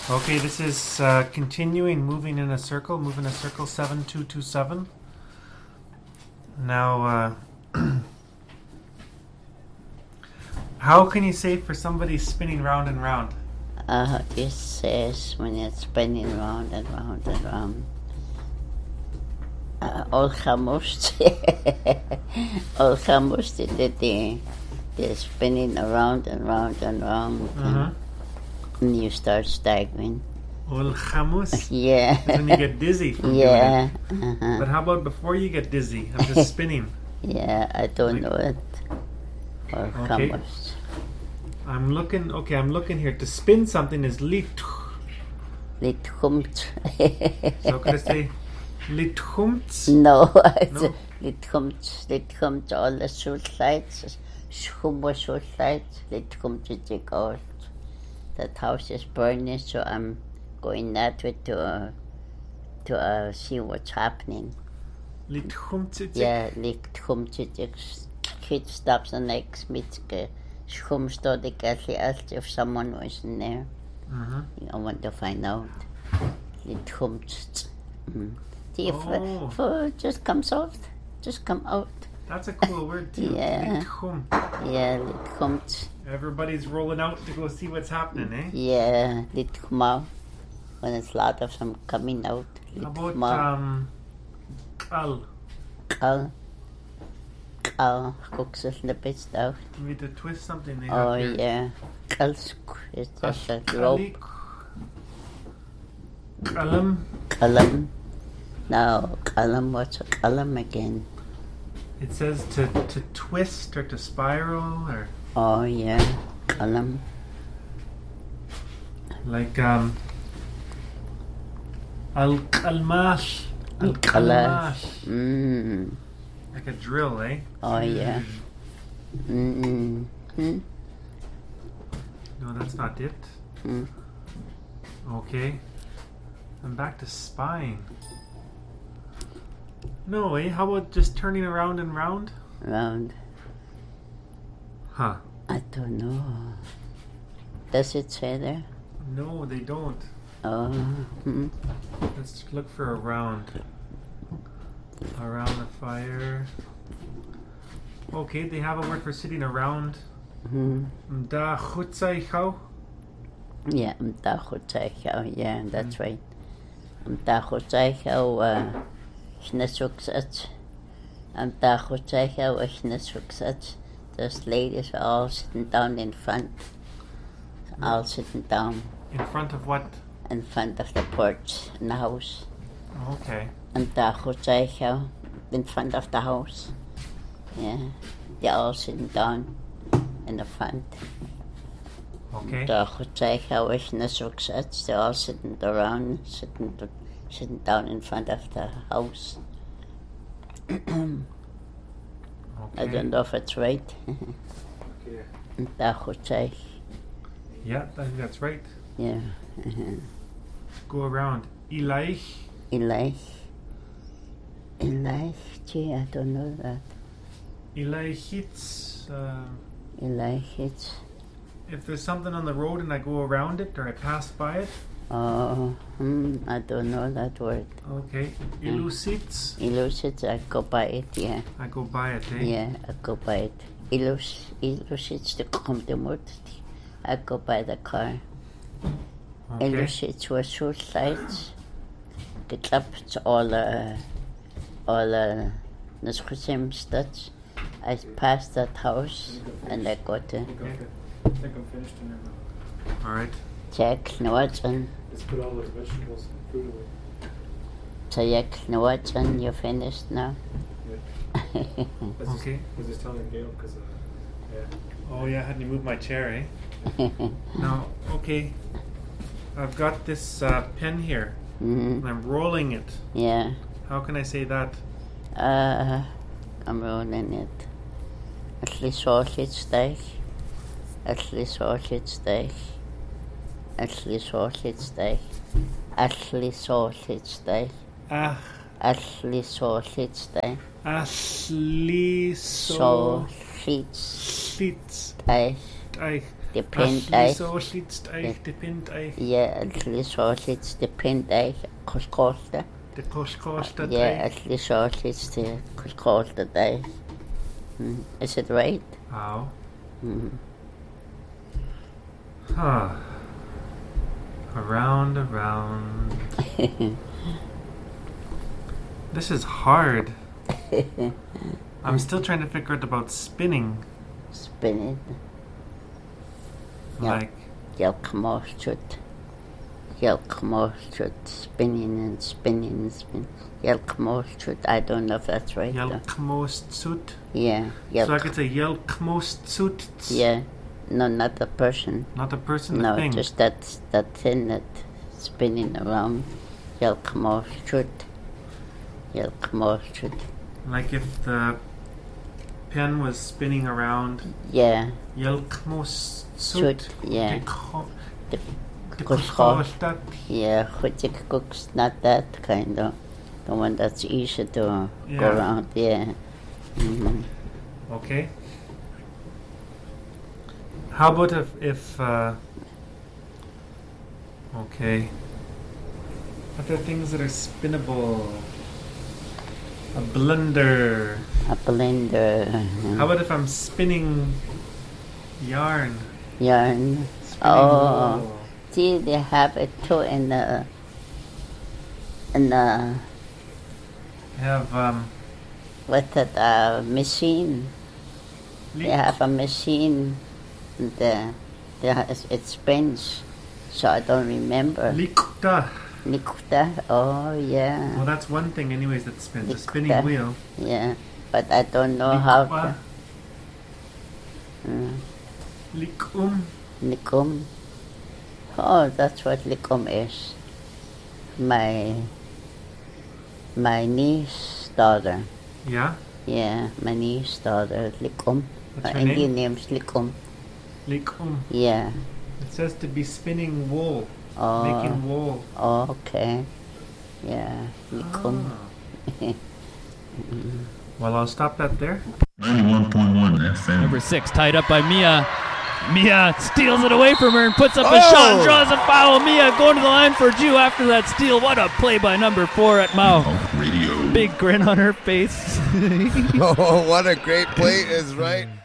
Okay, this is continuing, moving in a circle, 7227. Now, how can you say for somebody spinning round and round? This says when it's spinning round and round and round. Almost, they're spinning around and round and round. And you start staggering. Ulchamus? Yeah. That's when you get dizzy from doing it. But how about before you get dizzy of just spinning? Yeah, I don't know it. Okay. I'm looking here. To spin something is lit. Litchumt. So could I say litchumt? No, No? Litchumt all the schultlights. Schultlights. Litchumt is the gold. That house is burning, so I'm going that way to see what's happening. Litchumt? Yeah, Litchumt. Kid stops the next meeting. Schumstod the Kathy asked if someone was in there. I want to find out. Litchumt. See if just comes out. Just come out. That's a cool word too. Yeah. Litchum. Yeah, Litchumt. Everybody's rolling out to go see what's happening, eh? Yeah, Litchumau. When it's a lot of them coming out. How about Kal? Kal cooks a little bit stuff. We need to twist something they Oh have here. yeah. Kalsk is just a rope. Kalam. Kalam. No, Kalam, what's a Kalam again? It says to twist or to spiral or Oh yeah, Kalam. like al-kalmash. Kalash. Like a drill, eh? Oh yeah. No, that's not it. Okay. I'm back to spying. No, eh? How about just turning around and round? Round. Huh. I don't know. Does it say there? No, they don't. Oh. Let's look for a round. Around the fire. Okay, they have a word for sitting around. Da chutzaichau. Yeah, Mtachutzaichau. Yeah, that's right. Mtachutzaichau Schnesuksat. Mtachutzaichau Schnesuksat. Those ladies are all sitting down in front. All sitting down. In front of what? In front of the porch in the house. Okay. Mtachutzaichau in front of the house. Yeah, they're all sitting down in the front. Okay. They're all sitting around, sitting down in front of the house. Okay. I don't know if it's right. Okay. Yeah, I think that's right. Yeah. Go around. Ilaich. Gee, I don't know that. Ilaichitz. It's. If there's something on the road and I go around it or I pass by it. Oh, I don't know that word. Okay. Illucits. Illucits, I go by it, yeah. I go by it, eh? Yeah, I go by it. Illucits, the comtemoort. I go by the car. Okay. Illucits were short lights. Geklapt all Neschusim studs. I passed that house and I got to Okay. I think I'm finished in there now. Alright. check Knowatson. Let's put all those vegetables and fruit away. So check Knowatson, you're finished now? Yeah. Okay. I was just telling Gail because, yeah. Oh yeah, I had to move my chair, eh? Now, okay. I've got this pen here. Mm-hmm. And I'm rolling it. Yeah. How can I say that? I'm rolling it. Atli sausage. Atli sausage. Atli sausage. Atli sausage. Ah, Atli sausage. asli so Sausage. slits. Teich. I De pinteich. So slitst eich, de pint eich, Ja, alli sausage, de pinteich, koskosta. de koskosta Ja, eich. alli sausage, de koskosta teich. Is it right? Ow. Mm. Huh. Around. This is hard. I'm still trying to figure out about spinning. Spinning. Yeah. Like, Jelkmostrut. Jelkmostrut. Spinning and spinning and spinning. Jelkmostrut. I don't know if that's right. though. Jelkmost suit. Yeah. So I could say Jelkmost suit. Yeah. No, not the person. Not the person, the No, thing. just that thing that spinning around. Jelkmostrut. Jelkmostrut. Like if the pen was spinning around. Yeah. Jelkmost Shoot. suit. Yeah. De The koskosta. Yeah, Hutik cooks not that kind of the one that's easy to go Yeah. around. Yeah. Mm-hmm. Okay. How about if okay. What are things that are spinnable? A blender. A blender. How about if I'm spinning yarn? Yarn. Spinning Oh. wool? See, they have it too in the I have with that machine. They have a machine. It spins. So I don't remember. Likta. Nikta. Oh yeah. Well, that's one thing, anyways, that spins. A Likta. spinning wheel. Yeah. But I don't know how Likwa. to. Likum. Likum. Oh, that's what likum is. My niece daughter. Yeah. Yeah, my niece daughter, likum. What's her Indian name? name's likum. Likum. Yeah. It says to be spinning wool. Oh. Making wool. Oh, okay. Yeah, likum. Ah. Well, I'll stop that there. 91.1 FM. Number 6, tied up by Mia. Mia steals it away from her and puts up a shot and draws a foul. Mia going to the line for Jew after that steal. What a play by number 4 at Mao. Talk Radio. Big grin on her face. Oh, what a great play is right